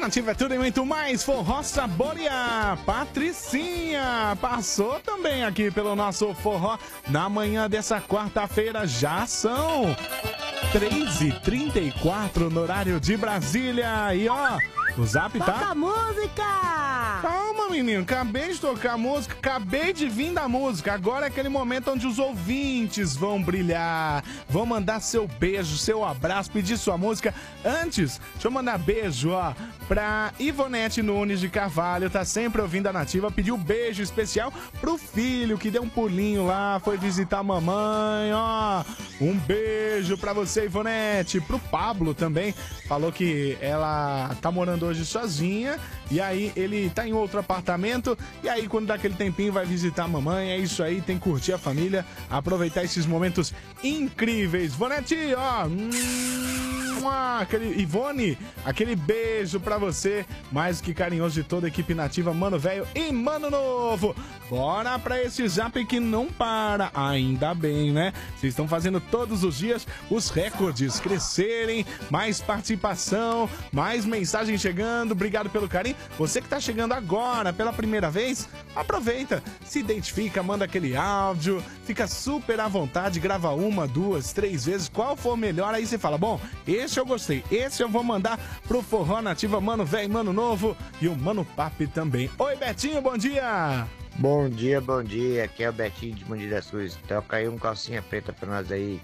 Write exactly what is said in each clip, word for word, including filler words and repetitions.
Nativa é tudo e muito mais. Forró Saborear. Patricinha passou também aqui pelo nosso forró na manhã dessa quarta-feira. Já são três e trinta e quatro no horário de Brasília. E ó, o Zap tá... Toca a música! Calma, menino. Acabei de tocar a música, acabei de vir da música. Agora é aquele momento onde os ouvintes vão brilhar. Vão mandar seu beijo, seu abraço, pedir sua música. Antes, deixa eu mandar beijo, ó, pra Ivonete Nunes de Carvalho. Tá sempre ouvindo a Nativa. Pediu um beijo especial pro filho que deu um pulinho lá, foi visitar a mamãe, ó. Um beijo pra você, Ivonete. Pro Pablo também. Falou que ela tá morando hoje sozinha. E aí ele tá em outro apartamento. E aí quando dá aquele tempinho vai visitar a mamãe. É isso aí, tem que curtir a família. Aproveitar esses momentos incríveis. Ivonete, ó. Hum, aquele, Ivone, aquele beijo pra você. Mais que carinhoso de toda a equipe Nativa, Mano Velho e Mano Novo. Bora pra esse Zap que não para. Ainda bem, né? Vocês estão fazendo todos os dias os recordes crescerem. Mais participação, mais mensagem chegando. Obrigado pelo carinho. Você que tá chegando agora pela primeira vez, aproveita, se identifica, manda aquele áudio, fica super à vontade, grava uma, duas, três vezes, qual for melhor, aí você fala, bom, esse eu gostei, esse eu vou mandar pro Forró Nativa, Mano Velho, Mano Novo e o Mano Papi também. Oi, Betinho, bom dia! Bom dia, bom dia, aqui é o Betinho de Mogi das Cruzes. Toca aí um calcinha preta pra nós aí.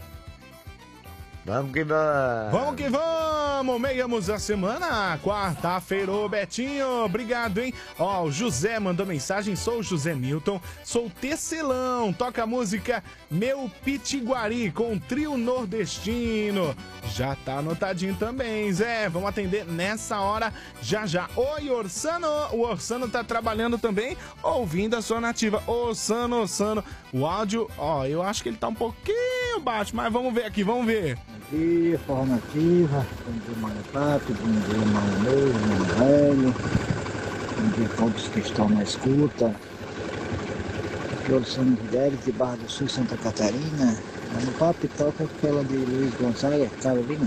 Vamos que vamos! Vamos que vamos! Meiamos a semana, quarta-feira, ô Betinho, obrigado, hein? Ó, o José mandou mensagem, sou o José Milton, sou tecelão, toca a música Meu Pitiguari com trio nordestino. Já tá anotadinho também, Zé, vamos atender nessa hora, já já. Oi, Orsano, o Orsano tá trabalhando também, ouvindo a sua Nativa. Orsano, Orsano, o áudio, ó, eu acho que ele tá um pouquinho baixo, mas vamos ver aqui, vamos ver. Bom dia, Forró Nativa, bom dia, Mano Papi, bom dia, Mano Novo, Mano Velho, bom dia a todos que estão na escuta. Aqui é o Luciano Guilherme, de Barra do Sul, Santa Catarina. Mano Papi toca aquela de Luiz Gonzaga, Carolina.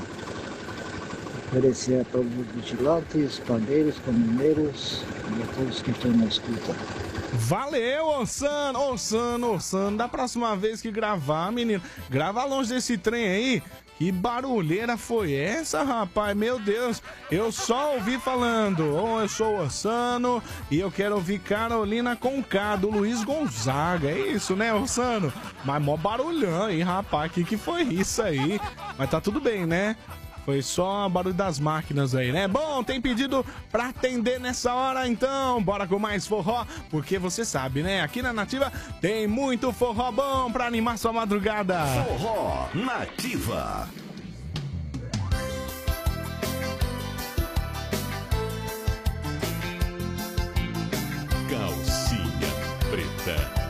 Oferecer a todos os vigilantes, pandeiros, caminhoneiros e a todos que estão na escuta. Valeu, Orsano, Orsano, Orsano. Da próxima vez que gravar, menino, grava longe desse trem aí. Que barulheira foi essa, rapaz? Meu Deus, eu só ouvi falando. Oh, eu sou o Orsano e eu quero ouvir Carolina com K, do Luiz Gonzaga. É isso, né, Orsano? Mas mó barulhão, hein, rapaz? Que que foi isso aí? Mas tá tudo bem, né? Foi só barulho das máquinas aí, né? Bom, tem pedido pra atender nessa hora, então bora com mais forró, porque você sabe, né? Aqui na Nativa tem muito forró bom pra animar sua madrugada. Forró Nativa. Calcinha preta.